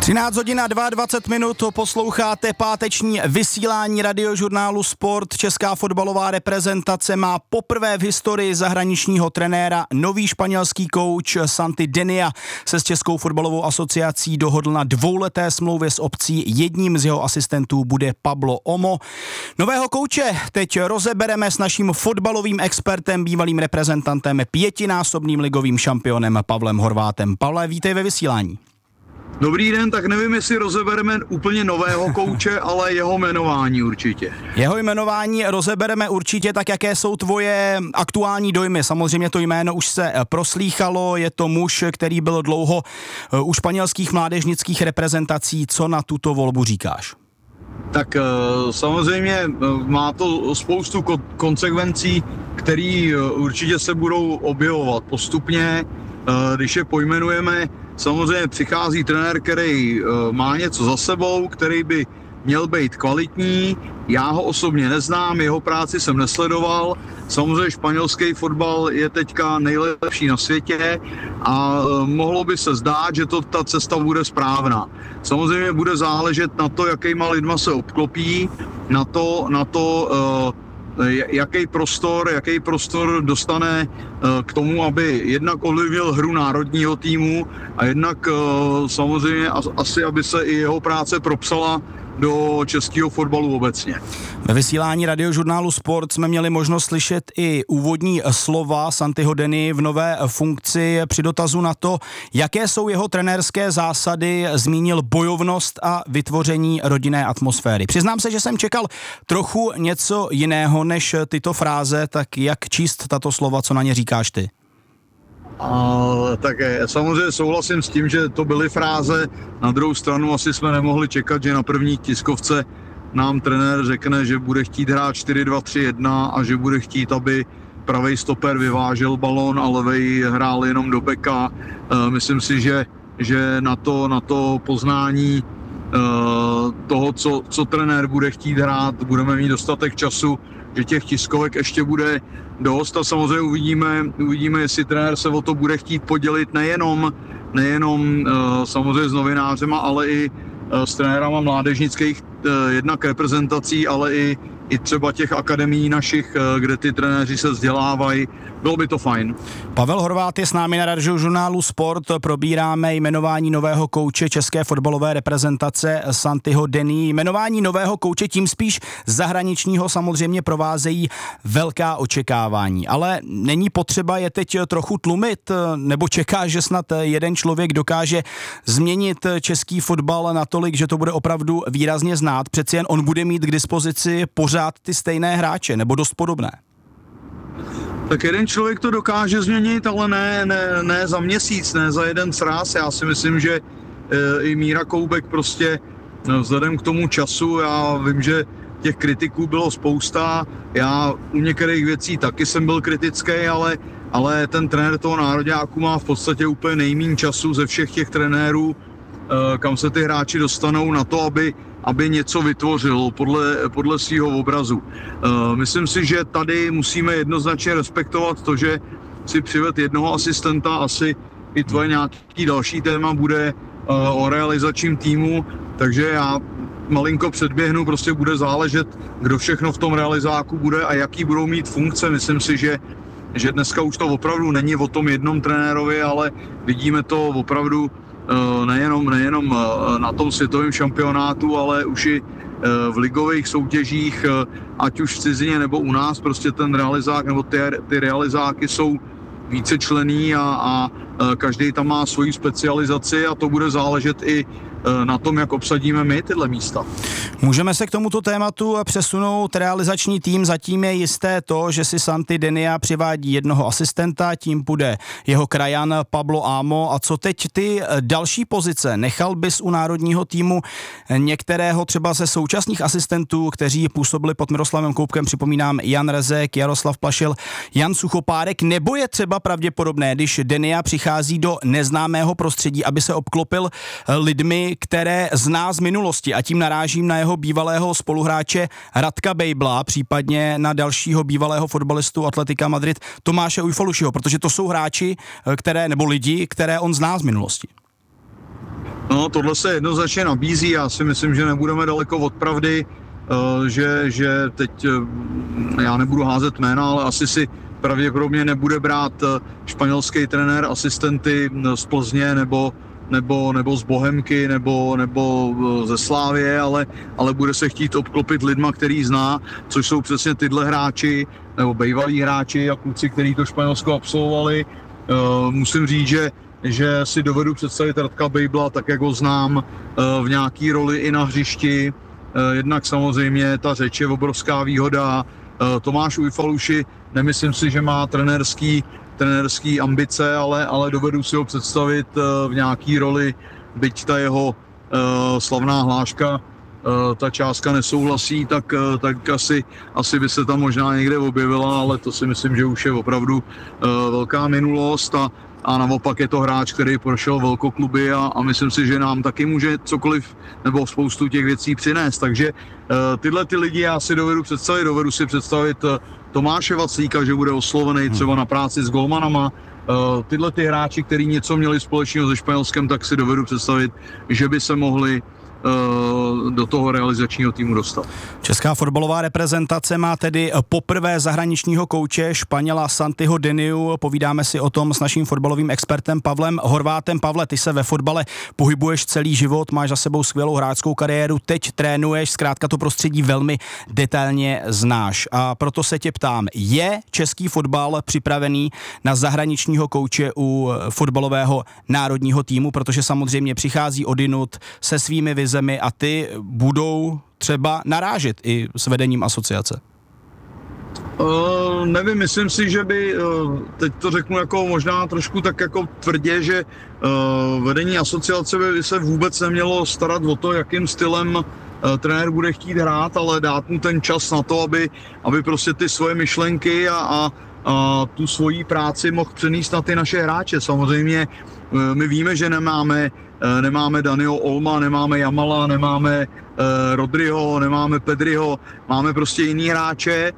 13:22 posloucháte páteční vysílání radiožurnálu Sport. Česká fotbalová reprezentace má poprvé v historii zahraničního trenéra. Nový španělský kouč Santi Denia se s Českou fotbalovou asociací dohodl na dvouleté smlouvě s opcí. Jedním z jeho asistentů bude Pablo Omo. Nového kouče teď rozebereme s naším fotbalovým expertem, bývalým reprezentantem, pětinásobným ligovým šampionem Pavlem Horvátem. Pavle, vítej ve vysílání. Dobrý den, tak nevím, jestli rozebereme úplně nového kouče, ale jeho jmenování určitě. Jeho jmenování rozebereme určitě, tak jaké jsou tvoje aktuální dojmy? Samozřejmě to jméno už se proslýchalo, je to muž, který byl dlouho u španělských mládežnických reprezentací. Co na tuto volbu říkáš? Tak samozřejmě má to spoustu konsekvencí, které určitě se budou objevovat postupně, když je pojmenujeme. Samozřejmě přichází trenér, který má něco za sebou, který by měl být kvalitní. Já ho osobně neznám, jeho práci jsem nesledoval. Samozřejmě španělský fotbal je teďka nejlepší na světě a mohlo by se zdát, že ta cesta bude správná. Samozřejmě bude záležet na to, jakýma lidma se obklopí, na to, jaký prostor dostane k tomu, aby jednak ovlivnil hru národního týmu a jednak samozřejmě asi, aby se i jeho práce propsala do českého fotbalu obecně. Ve vysílání radiožurnálu Sport jsme měli možnost slyšet i úvodní slova Santiho Deny v nové funkci. Při dotazu na to, jaké jsou jeho trenérské zásady, zmínil bojovnost a vytvoření rodinné atmosféry. Přiznám se, že jsem čekal trochu něco jiného než tyto fráze, tak jak číst tato slova, co na ně říkáš ty? Tak samozřejmě souhlasím s tím, že to byly fráze. Na druhou stranu asi jsme nemohli čekat, že na první tiskovce nám trenér řekne, že bude chtít hrát 4-2-3-1 a že bude chtít, aby pravej stoper vyvážel balón a levej hrál jenom do beka. Myslím si, že na to poznání toho, co trenér bude chtít hrát, budeme mít dostatek času, že těch tiskovek ještě bude dost a samozřejmě uvidíme, jestli trenér se o to bude chtít podělit nejenom samozřejmě s novinářema, ale i s trenérama mládežnických jednak reprezentací, ale i třeba těch akademií našich, kde ty trenéři se vzdělávají. Bylo by to fajn. Pavel Horvát je s námi na radiožurnálu Sport. Probíráme jmenování nového kouče české fotbalové reprezentace Santiho Deny. Jmenování nového kouče, tím spíš zahraničního, samozřejmě provázejí velká očekávání. Ale není potřeba je teď trochu tlumit? Nebo čeká, že snad jeden člověk dokáže změnit český fotbal natolik, že to bude opravdu výrazně znát? Přeci jen on bude mít k dispozici pořád ty stejné hráče, nebo dost podobné? Tak jeden člověk to dokáže změnit, ale ne za měsíc, ne za jeden sráz. Já si myslím, že i Míra Koubek prostě vzhledem k tomu času, já vím, že těch kritiků bylo spousta, já u některých věcí taky jsem byl kritický, ale ten trenér toho nároďáku má v podstatě úplně nejméně času ze všech těch trenérů, kam se ty hráči dostanou na to, aby něco vytvořil podle svého obrazu. Myslím si, že tady musíme jednoznačně respektovat to, že si přived jednoho asistenta, asi i tvoje nějaký další téma bude o realizačním týmu, takže já malinko předběhnu, prostě bude záležet, kdo všechno v tom realizáku bude a jaký budou mít funkce. Myslím si, že dneska už to opravdu není o tom jednom trenérovi, ale vidíme to opravdu nejenom na tom světovém šampionátu, ale už i v ligových soutěžích, ať už v cizině nebo u nás, prostě ten realizák nebo ty realizáky jsou vícečlenný a každý tam má svoji specializaci a to bude záležet i na tom, jak obsadíme my tyhle místa. Můžeme se k tomuto tématu přesunout. Realizační tým, zatím je jisté to, že si Santi Denia přivádí jednoho asistenta, tím bude jeho krajan Pablo Omo. A co teď ty další pozice? Nechal bys u národního týmu některého třeba ze současných asistentů, kteří působili pod Miroslavem Koubkem, připomínám Jan Rezek, Jaroslav Plašil, Jan Suchopárek, nebo je třeba pravděpodobné, když Denia přichází do neznámého prostředí, aby se obklopil lidmi, které zná z minulosti, a tím narážím na jeho bývalého spoluhráče Radka Bejbla, případně na dalšího bývalého fotbalistu Atletika Madrid Tomáše Ujfalušiho, protože to jsou hráči, nebo lidi, které on zná z minulosti. No, tohle se jednoznačně nabízí, já si myslím, že nebudeme daleko od pravdy, že teď, já nebudu házet jména, ale asi si pravděpodobně nebude brát španělský trenér asistenty z Plzně nebo z Bohemky nebo ze Slávie, ale bude se chtít obklopit lidma, který zná, což jsou přesně tyhle hráči nebo bývalí hráči a kluci, kteří to Španělsko absolvovali. Musím říct, že si dovedu představit Radka Bejbla, tak jak ho znám, v nějaký roli i na hřišti. Jednak samozřejmě ta řeč je obrovská výhoda. Tomáš Ujfaluši, nemyslím si, že má trenérský ambice, ale dovedu si ho představit v nějaký roli, byť ta jeho slavná hláška, ta částka nesouhlasí, tak asi by se tam možná někde objevila, ale to si myslím, že už je opravdu velká minulost a naopak je to hráč, který prošel velkokluby a myslím si, že nám taky může cokoliv nebo spoustu těch věcí přinést. Takže tyhle ty lidi já si dovedu si představit Tomáše Vaclíka, že bude oslovený třeba na práci s golmanama. Tyhle ty hráči, kteří něco měli společného se Španělskem, tak si dovedu představit, že by se mohli do toho realizačního týmu dostat. Česká fotbalová reprezentace má tedy poprvé zahraničního kouče Španěla Santiho Deniu. Povídáme si o tom s naším fotbalovým expertem Pavlem Horvátem. Pavle, ty se ve fotbale pohybuješ celý život, máš za sebou skvělou hráčskou kariéru, teď trénuješ, zkrátka to prostředí velmi detailně znáš. A proto se tě ptám, je český fotbal připravený na zahraničního kouče u fotbalového národního týmu, protože samozřejmě přichází odinut se svými vizemi a ty budou třeba narážet i s vedením asociace? Nevím, myslím si, že by, teď to řeknu jako možná trošku tak jako tvrdě, že vedení asociace by se vůbec nemělo starat o to, jakým stylem trenér bude chtít hrát, ale dát mu ten čas na to, aby prostě ty svoje myšlenky a tu svoji práci mohl přenést na ty naše hráče. Samozřejmě my víme, že nemáme Daniho Olma, nemáme Jamala, nemáme Rodryho, nemáme Pedriho, máme prostě jiný hráče,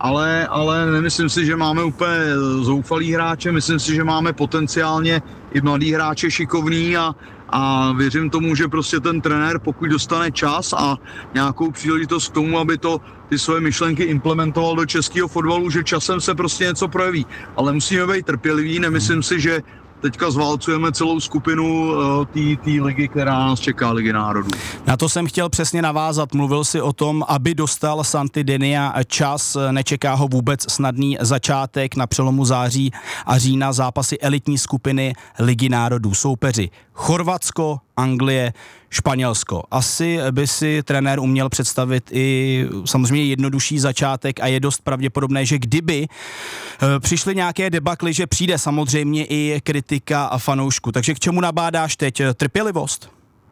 ale nemyslím si, že máme úplně zoufalý hráče, myslím si, že máme potenciálně i mladý hráče šikovný a věřím tomu, že prostě ten trenér, pokud dostane čas a nějakou příležitost k tomu, aby ty své myšlenky implementoval do českého fotbalu, že časem se prostě něco projeví. Ale musíme být trpěliví, nemyslím si, že teďka zválcujeme celou skupinu té ligy, která nás čeká, Ligy národů. Na to jsem chtěl přesně navázat. Mluvil si o tom, aby dostal Santi Denia čas. Nečeká ho vůbec snadný začátek. Na přelomu září a října zápasy elitní skupiny Ligy národů. Soupeři Chorvatsko, Anglie, Španělsko. Asi by si trenér uměl představit i samozřejmě jednodušší začátek a je dost pravděpodobné, že kdyby přišly nějaké debakly, že přijde samozřejmě i kritika a fanoušku. Takže k čemu nabádáš teď? Trpělivost?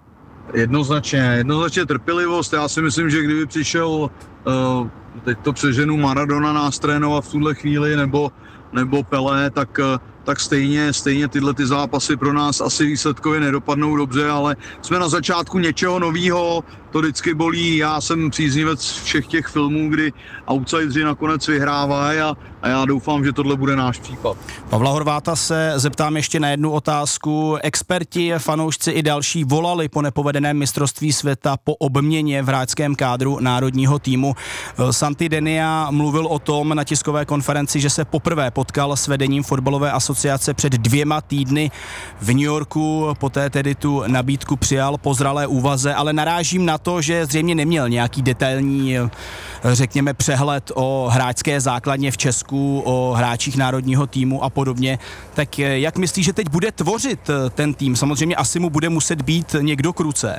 Jednoznačně trpělivost. Já si myslím, že kdyby přišel, teď to přeženu, Maradona nás trénovat v tuhle chvíli nebo Pelé, tak stejně tyhle ty zápasy pro nás asi výsledkově nedopadnou dobře, ale jsme na začátku něčeho novýho, to vždycky bolí. Já jsem příznivec všech těch filmů, kdy outsideri nakonec vyhrávají a já doufám, že tohle bude náš případ. Pavla Horváta se zeptám ještě na jednu otázku. Experti, fanoušci i další volali po nepovedeném mistrovství světa po obměně v hráčském kádru národního týmu. Santi Denia mluvil o tom na tiskové konferenci, že se poprvé potkal s vedením fotbalové asociace před 2 týdny v New Yorku, poté tedy tu nabídku přijal po zralé úvaze, ale narážím na to, že zřejmě neměl nějaký detailní, řekněme, přehled o hráčské základně v Česku, o hráčích národního týmu a podobně. Tak jak myslíš, že teď bude tvořit ten tým? Samozřejmě asi mu bude muset být někdo k ruce.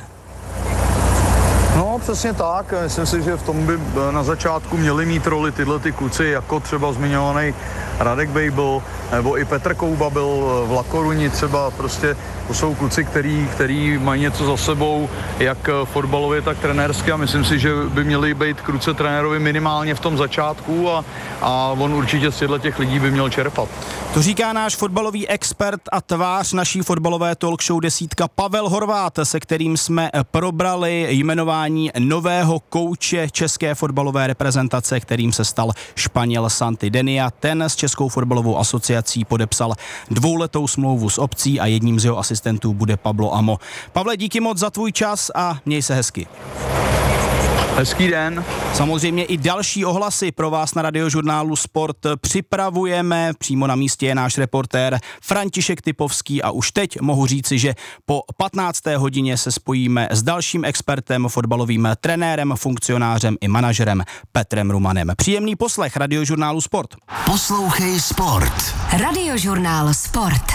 No, přesně tak. Myslím si, že v tom by na začátku měli mít roli tyhle ty kluci, jako třeba zmiňovaný Radek Bejbl, nebo i Petr Kouba byl v La Coruni třeba, prostě to jsou kluci, který mají něco za sebou, jak fotbalově, tak trenérsky a myslím si, že by měli být k ruce trenérovi minimálně v tom začátku a on určitě z těch lidí by měl čerpat. To říká náš fotbalový expert a tvář naší fotbalové talk show Desítka Pavel Horvát, se kterým jsme probrali jmenování nového kouče české fotbalové reprezentace, kterým se stal Španěl Santi Denia. Ten s Českou fotbalovou asociací podepsal 2letou smlouvu s opcí a jedním z jeho asistentů asistentů bude Pablo Amo. Pavle, díky moc za tvůj čas a měj se hezky. Hezký den. Samozřejmě i další ohlasy pro vás na Radiožurnálu Sport připravujeme. Přímo na místě je náš reportér František Typovský a už teď mohu říci, že po 15. hodině se spojíme s dalším expertem, fotbalovým trenérem, funkcionářem i manažerem Petrem Rumanem. Příjemný poslech Radiožurnálu Sport. Poslouchej Sport. Radiožurnál Sport.